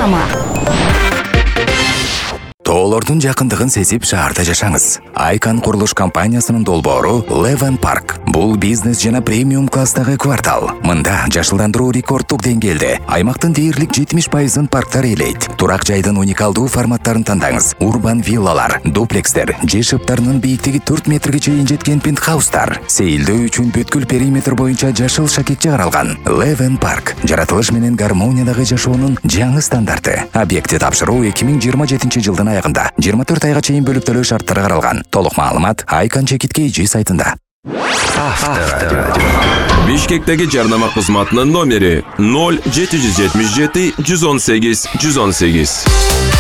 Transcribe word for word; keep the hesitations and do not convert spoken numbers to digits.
жарнама. Тоолордун жакындыгын сезип шаарда жашаңыз. Айкан курулуш компаниясынын долбоору Leven Park. Бул бизнес жана премиум класстагы квартал. Мында жашылдандыруу рекордтук деңгээлде. Аймактын дээрлик жетимиш пайызын парктар ээлейт. Турак жайдын уникалдуу форматтарын тандаңыз. Урбан виллалар, дуплекстер, же шыптарынын бийиктиги төрт метрге чейин жеткен пентхаустар. Сейилдөө үчүн бүткүл периметр боюнча жашыл шакекче каралган. Leven Park. Жаратылыш менен гармониядагы жашоонун жаңы стандарты. Объекти тапшыруу эки миң жыйырма жетинчи жылдын аягында жыйырма төрт айга чейин бөлүп төлөө шарттары каралган. Толук маалымат Айкан Чекит Кей сайтында. Бишкектеги жарнама кызматынын номери ноль жети жүз жетимиш жети жүз он сегиз жүз он сегиз.